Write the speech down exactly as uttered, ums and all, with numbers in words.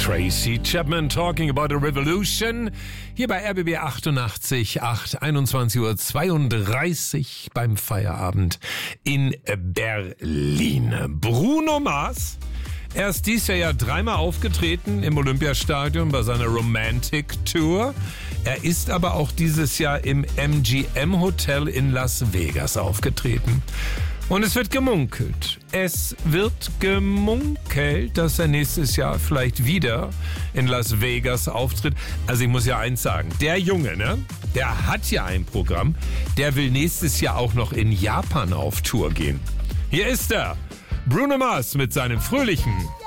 Tracy Chapman talking about a revolution. Hier bei R B B achtundachtzig Komma acht, einundzwanzig Uhr zweiunddreißig beim Feierabend in Berlin. Bruno Mars. Er ist dies Jahr ja dreimal aufgetreten im Olympiastadion bei seiner Romantic Tour. Er ist aber auch dieses Jahr im M G M Hotel in Las Vegas aufgetreten. Und es wird gemunkelt. Es wird gemunkelt, dass er nächstes Jahr vielleicht wieder in Las Vegas auftritt. Also ich muss ja eins sagen, der Junge, ne, der hat ja ein Programm. Der will nächstes Jahr auch noch in Japan auf Tour gehen. Hier ist er, Bruno Mars mit seinem fröhlichen